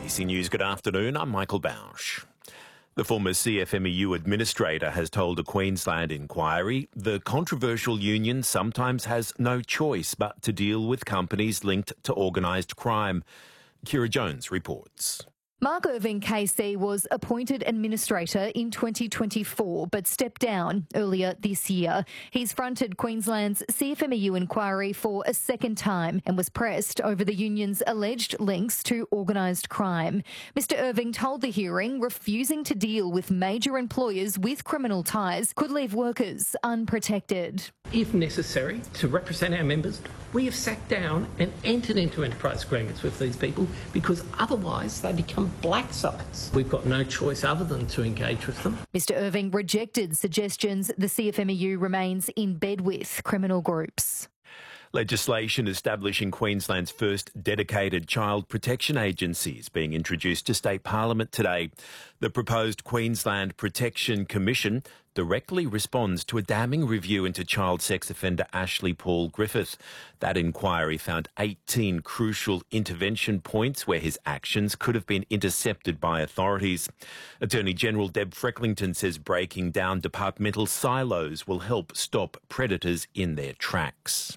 ABC News, good afternoon. I'm Michael Bausch. The former CFMEU administrator has told a Queensland inquiry the controversial union sometimes has no choice but to deal with companies linked to organised crime. Kira Jones reports. Mark Irving KC was appointed administrator in 2024 but stepped down earlier this year. He's fronted Queensland's CFMEU inquiry for a second time and was pressed over the union's alleged links to organised crime. Mr Irving told the hearing refusing to deal with major employers with criminal ties could leave workers unprotected. If necessary, to represent our members, we have sat down and entered into enterprise agreements with these people because otherwise they become black sites. We've got no choice other than to engage with them. Mr Irving rejected suggestions the CFMEU remains in bed with criminal groups. Legislation establishing Queensland's first dedicated child protection agency is being introduced to State Parliament today. The proposed Queensland Protection Commission directly responds to a damning review into child sex offender Ashley Paul Griffith. That inquiry found 18 crucial intervention points where his actions could have been intercepted by authorities. Attorney General Deb Frecklington says breaking down departmental silos will help stop predators in their tracks.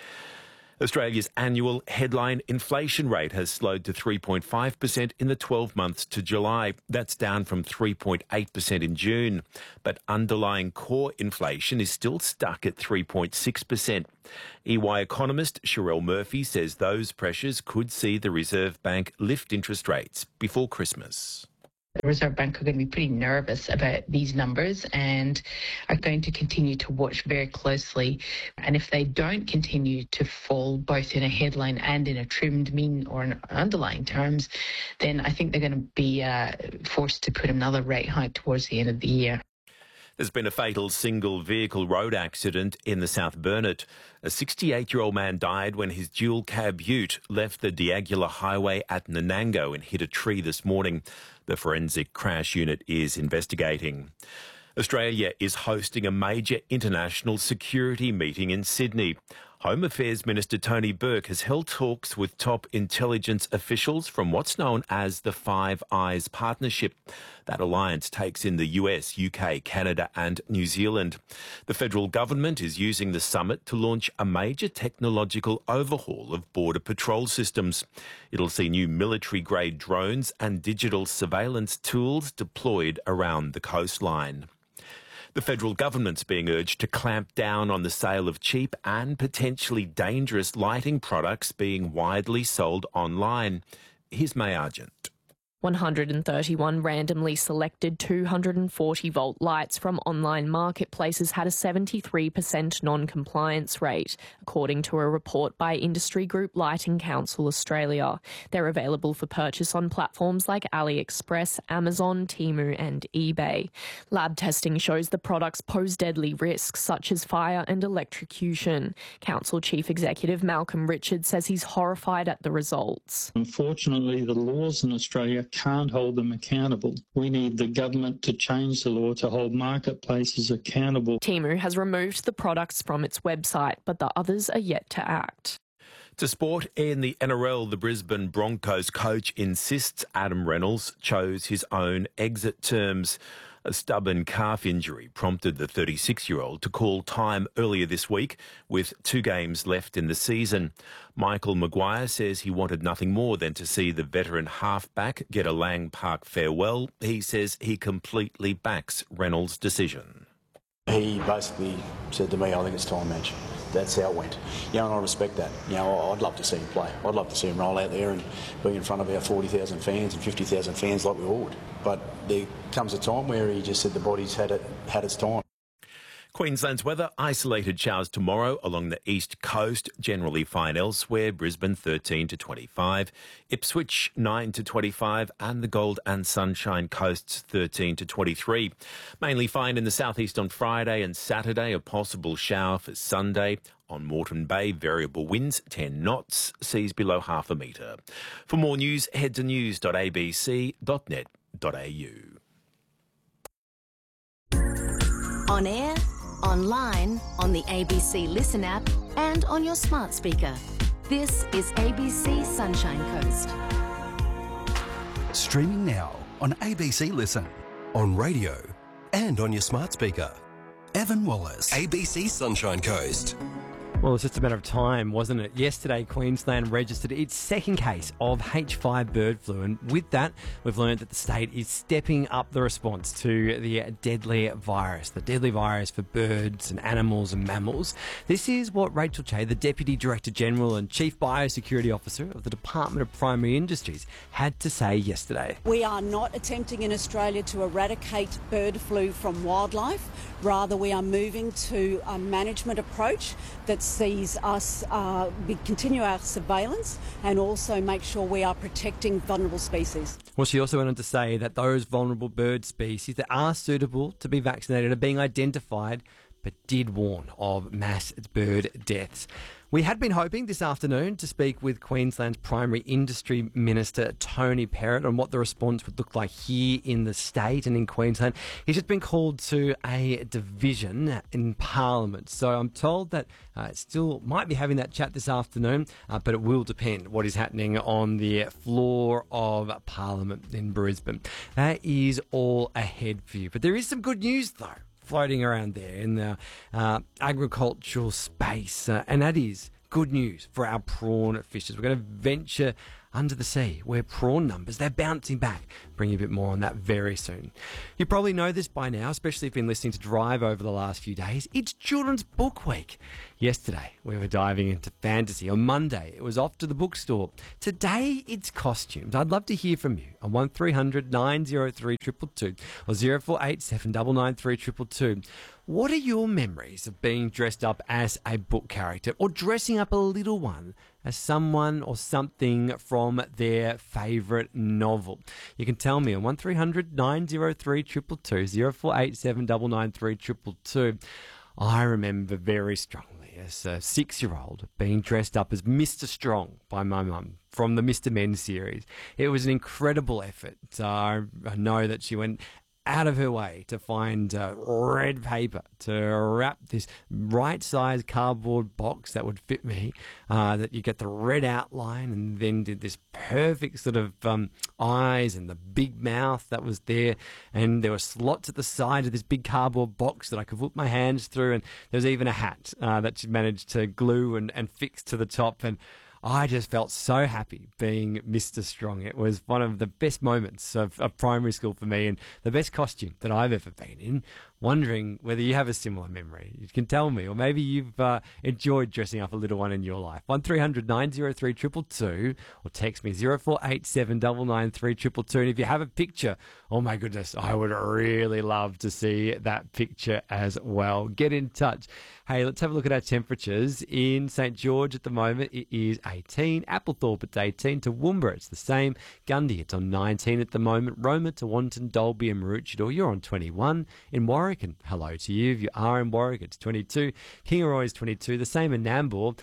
Australia's annual headline inflation rate has slowed to 3.5% in the 12 months to July. That's down from 3.8% in June. But underlying core inflation is still stuck at 3.6%. EY economist Sherelle Murphy says those pressures could see the Reserve Bank lift interest rates before Christmas. The Reserve Bank are going to be pretty nervous about these numbers and are going to continue to watch very closely. And if they don't continue to fall both in a headline and in a trimmed mean or in underlying terms, then I think they're going to be forced to put another rate hike towards the end of the year. There's been a fatal single-vehicle road accident in the South Burnett. A 68-year-old man died when his dual-cab ute left the Diagula Highway at Nanango and hit a tree this morning. The forensic crash unit is investigating. Australia is hosting a major international security meeting in Sydney. Home Affairs Minister Tony Burke has held talks with top intelligence officials from what's known as the Five Eyes Partnership. That alliance takes in the US, UK, Canada and New Zealand. The federal government is using the summit to launch a major technological overhaul of border patrol systems. It'll see new military-grade drones and digital surveillance tools deployed around the coastline. The federal government's being urged to clamp down on the sale of cheap and potentially dangerous lighting products being widely sold online. Here's May Argent. 131 randomly selected 240-volt lights from online marketplaces had a 73% non-compliance rate, according to a report by industry group Lighting Council Australia. They're available for purchase on platforms like AliExpress, Amazon, Temu and eBay. Lab testing shows the products pose deadly risks such as fire and electrocution. Council Chief Executive Malcolm Richard says he's horrified at the results. Unfortunately, the laws in Australia can't hold them accountable. We need the government to change the law to hold marketplaces accountable. Temu has removed the products from its website, but the others are yet to act. To sport, in the NRL, the Brisbane Broncos coach insists Adam Reynolds chose his own exit terms. A stubborn calf injury prompted the 36-year-old to call time earlier this week with 2 games left in the season. Michael Maguire says he wanted nothing more than to see the veteran halfback get a Lang Park farewell. He says he completely backs Reynolds' decision. He basically said to me, I think it's time, Madge. That's how it went. And I respect that. I'd love to see him play. I'd love to see him roll out there and be in front of our 40,000 fans and 50,000 fans like we all would. But there comes a time where he just said the body's had its time. Queensland's weather, isolated showers tomorrow along the east coast, generally fine elsewhere. Brisbane 13 to 25, Ipswich 9 to 25 and the Gold and Sunshine Coasts 13 to 23. Mainly fine in the southeast on Friday and Saturday, a possible shower for Sunday. On Moreton Bay, variable winds 10 knots, seas below half a metre. For more news, head to news.abc.net.au. On air, online, on the ABC Listen app and on your smart speaker. This is ABC Sunshine Coast. Streaming now on ABC Listen, on radio and on your smart speaker. Evan Wallace, ABC Sunshine Coast. Well, it's just a matter of time, wasn't it? Yesterday, Queensland registered its second case of H5 bird flu, and with that, we've learned that the state is stepping up the response to the deadly virus for birds and animals and mammals. This is what Rachel Che, the Deputy Director General and Chief Biosecurity Officer of the Department of Primary Industries, had to say yesterday. We are not attempting in Australia to eradicate bird flu from wildlife. Rather, we are moving to a management approach that sees us continue our surveillance and also make sure we are protecting vulnerable species. Well, she also went on to say that those vulnerable bird species that are suitable to be vaccinated are being identified, but did warn of mass bird deaths. We had been hoping this afternoon to speak with Queensland's Primary Industry Minister, Tony Perrott, on what the response would look like here in the state and in Queensland. He's just been called to a division in Parliament. So I'm told that still might be having that chat this afternoon, but it will depend what is happening on the floor of Parliament in Brisbane. That is all ahead for you. But there is some good news, though, floating around there in the agricultural space, and that is good news for our prawn fishers. We're going to venture under the sea where prawn numbers, they're bouncing back. Bring you a bit more on that very soon. You probably know this by now, especially if you've been listening to Drive over the last few days. It's Children's Book Week. Yesterday, we were diving into fantasy. On Monday, it was off to the bookstore. Today, it's costumes. I'd love to hear from you on 1300 903 222 or 0487 993 222. What are your memories of being dressed up as a book character or dressing up a little one as someone or something from their favourite novel? You can tell me on 1300 903 222 0487 993 222. I remember very strongly as a 6-year-old being dressed up as Mr. Strong by my mum from the Mr. Men series. It was an incredible effort. I know that she went out of her way to find red paper to wrap this right-sized cardboard box that would fit me, that you get the red outline, and then did this perfect sort of eyes and the big mouth that was there, and there were slots at the side of this big cardboard box that I could put my hands through, and there was even a hat that she managed to glue and fix to the top, and I just felt so happy being Mr. Strong. It was one of the best moments of primary school for me and the best costume that I've ever been in. Wondering whether you have a similar memory. You can tell me, or maybe you've enjoyed dressing up a little one in your life. 1300 903 222 or text me 0487 993 222. And if you have a picture, oh my goodness, I would really love to see that picture as well. Get in touch. Hey, let's have a look at our temperatures. In St. George at the moment, it is 18. Applethorpe, it's 18. Toowoomba, it's the same. Gundy, it's on 19 at the moment. Roma, Tewantin, Dalby and Maroochydore, you're on 21. In Warwick, and hello to you. If you are in Warwick, it's 22. Kingaroy is 22. The same in Nambour.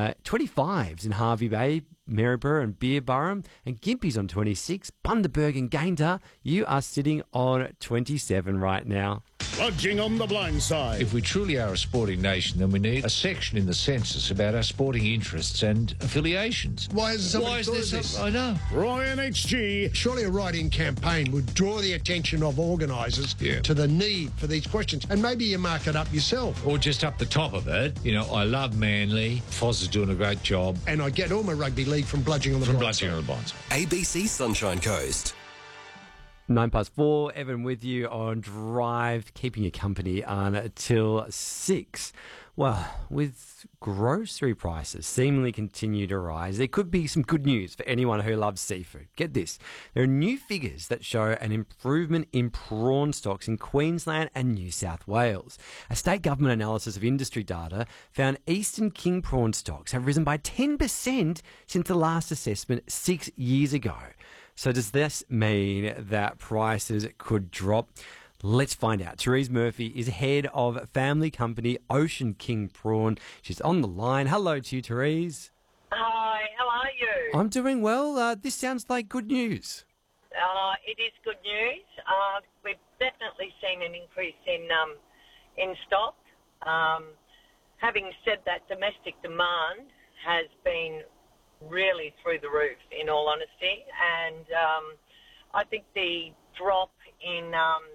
25s in Harvey Bay, Maryborough and Beerburrum. And Gympie's on 26. Bundaberg and Gayndah, you are sitting on 27 right now. Lodging on the blind side. If we truly are a sporting nation, then we need a section in the census about our sporting interests and affiliations. Why is there this? I know. Ryan HG. Surely a write-in campaign would draw the attention of organisers to the need for these questions, and maybe you mark it up yourself. Or just up the top of it, you know, I love Manly. Foz is doing a great job. And I get all my rugby league from bludging on the blind side. ABC Sunshine Coast. 4:09, Evan with you on Drive, keeping you company until 6. Well, with grocery prices seemingly continue to rise, there could be some good news for anyone who loves seafood. Get this, there are new figures that show an improvement in prawn stocks in Queensland and New South Wales. A state government analysis of industry data found Eastern King prawn stocks have risen by 10% since the last assessment 6 years ago. So does this mean that prices could drop? Let's find out. Therese Murphy is head of family company Ocean King Prawn. She's on the line. Hello to you, Therese. Hi, how are you? I'm doing well. This sounds like good news. It is good news. We've definitely seen an increase in stock. Having said that, domestic demand has been really through the roof, in all honesty, and I think the drop in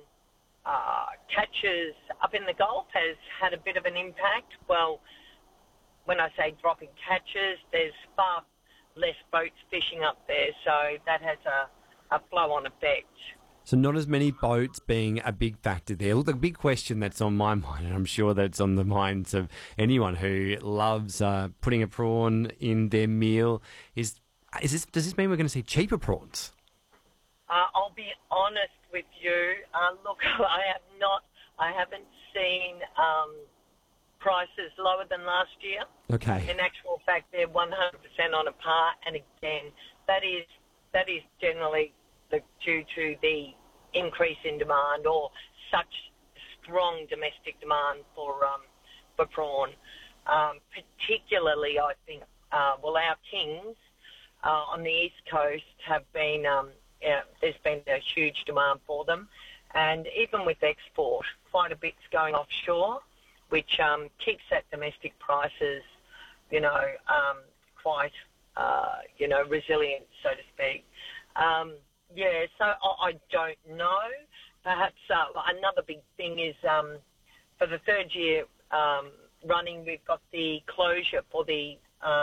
catches up in the Gulf has had a bit of an impact. Well, when I say drop in catches, there's far less boats fishing up there, so that has a flow-on effect. So not as many boats being a big factor there. Look, the big question that's on my mind, and I'm sure that's on the minds of anyone who loves putting a prawn in their meal, does this mean we're going to see cheaper prawns? I'll be honest with you. Look, I haven't seen prices lower than last year. Okay. In actual fact, they're 100% on a par, and again, that is generally due to the increase in demand or such strong domestic demand for prawn. Particularly, I think, our kings on the East Coast have been, there's been a huge demand for them. And even with export, quite a bit's going offshore, which keeps that domestic prices, quite, resilient, so to speak. So I don't know. Perhaps another big thing is for the third year running, we've got the closure for the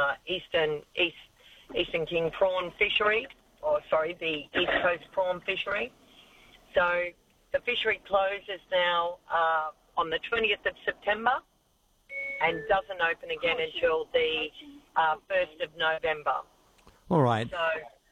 Eastern King prawn fishery, the East Coast prawn fishery. So the fishery closes now on the 20th of September and doesn't open again until the 1st of November. All right. So,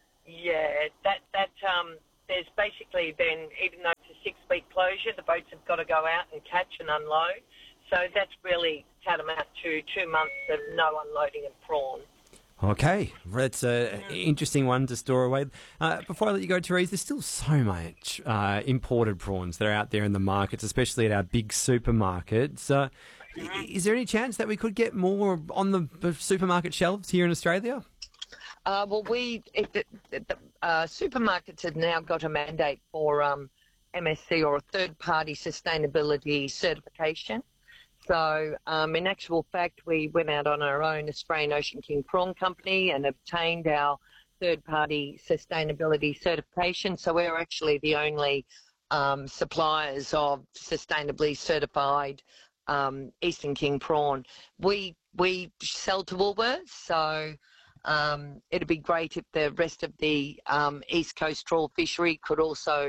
there's basically been, even though it's a 6-week closure, the boats have got to go out and catch and unload. So that's really tantamount to 2 months of no unloading of prawn. Okay, that's an interesting one to store away. Before I let you go, Therese, there's still so much imported prawns that are out there in the markets, especially at our big supermarkets. Is there any chance that we could get more on the supermarket shelves here in Australia? Supermarkets have now got a mandate for MSC, or a third-party sustainability certification. So, in actual fact, we went out on our own Australian Ocean King Prawn Company and obtained our third-party sustainability certification. So we're actually the only suppliers of sustainably certified Eastern King prawn. We sell to Woolworths, so it'd be great if the rest of the East Coast trawl fishery could also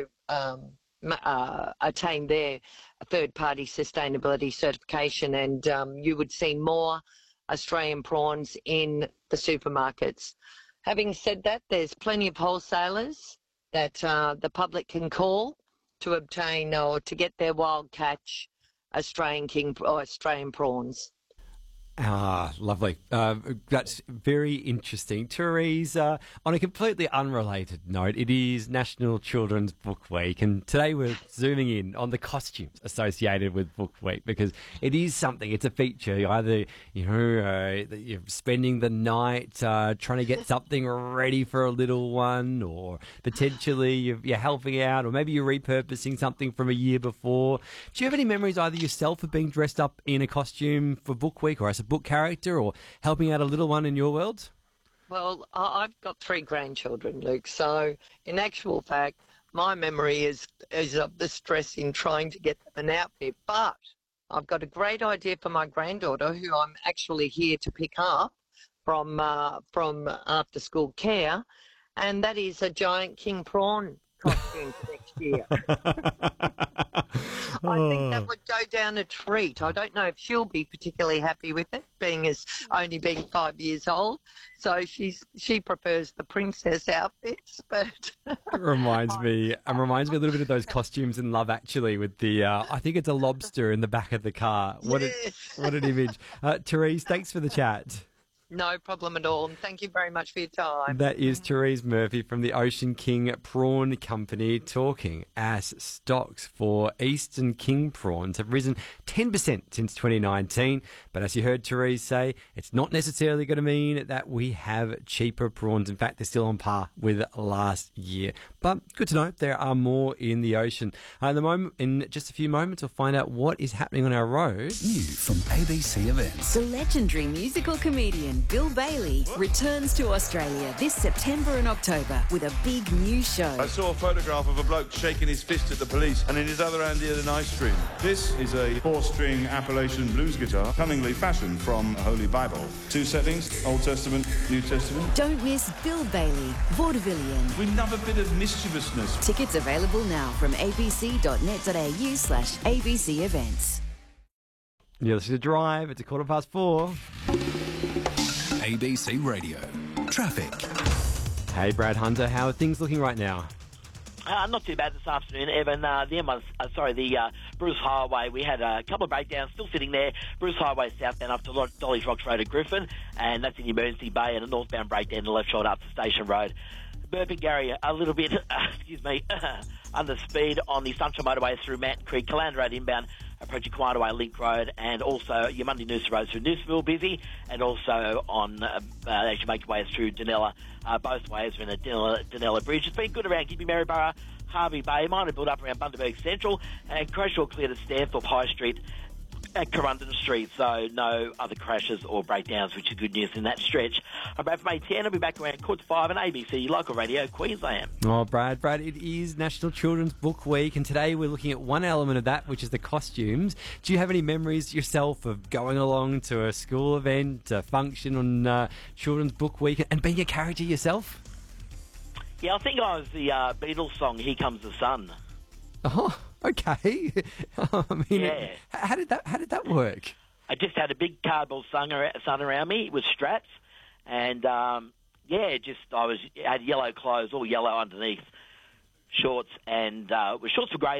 attain their third-party sustainability certification, and you would see more Australian prawns in the supermarkets. Having said that, there's plenty of wholesalers that the public can call to obtain or to get their wild catch Australian King or Australian prawns. Ah, lovely. That's very interesting. Therese, on a completely unrelated note, it is National Children's Book Week, and today we're zooming in on the costumes associated with Book Week, because it is something, it's a feature. Either, you're spending the night trying to get something ready for a little one, or potentially you're helping out, or maybe you're repurposing something from a year before. Do you have any memories either yourself of being dressed up in a costume for Book Week, or as a book character, or helping out a little one in your world? Well, I've got 3 grandchildren, Luke, so in actual fact, my memory is of the stress in trying to get them an outfit, but I've got a great idea for my granddaughter, who I'm actually here to pick up from after school care, and that is a giant king prawn costume for next year. I think that would go down a treat. I don't know if she'll be particularly happy with it, only being 5 years old. So she prefers the princess outfits, but it reminds me a little bit of those costumes in Love Actually with the I think it's a lobster in the back of the car. What an image. Therese, thanks for the chat. No problem at all. And thank you very much for your time. That is Therese Murphy from the Ocean King Prawn Company, talking as stocks for Eastern King prawns have risen 10% since 2019. But as you heard Therese say, it's not necessarily going to mean that we have cheaper prawns. In fact, they're still on par with last year. But good to know there are more in the ocean. In just a few moments, we'll find out what is happening on our road. New from ABC Events. The legendary musical comedian Bill Bailey returns to Australia this September and October with a big new show. I saw a photograph of a bloke shaking his fist at the police and in his other hand he had an ice cream. This is a 4-string Appalachian blues guitar, cunningly fashioned from a Holy Bible. 2 settings, Old Testament, New Testament. Don't miss Bill Bailey, Vaudevillian. We love a bit of mischievousness. Tickets available now from abc.net.au/ABC events. You're listening to Drive. It's 4:15. ABC Radio. Traffic. Hey, Brad Hunter, how are things looking right now? Not too bad this afternoon, Evan. The Bruce Highway, we had a couple of breakdowns still sitting there. Bruce Highway southbound up to Dolly's Rocks Road at Griffin, and that's in the emergency bay, and a northbound breakdown to the left shoulder up to Station Road. Burpengary, a little bit, under speed on the Sunshine Motorway through Mountain Creek, Caloundra Road inbound, approaching Quieterway Link Road, and also your Monday Noosa Road through Noosaville busy, and also on as you make your way through Dunella, both ways are in the Dunella Bridge. It's been good around Gympie Maryborough, Harvey Bay, minor build up around Bundaberg Central, and crash all cleared at Stanthorpe High Street at Corundum Street, so no other crashes or breakdowns, which is good news in that stretch. I'm Brad from A10. I'll be back around 4:45 on ABC Local Radio Queensland. Oh, Brad, it is National Children's Book Week, and today we're looking at one element of that, which is the costumes. Do you have any memories yourself of going along to a school event, a function on Children's Book Week, and being a character yourself? Yeah, I think I was the Beatles song "Here Comes the Sun." Oh, okay. Yeah. How did that work? I just had a big cardboard sun around me with straps, and I had yellow clothes, all yellow underneath, shorts, and shorts were grey.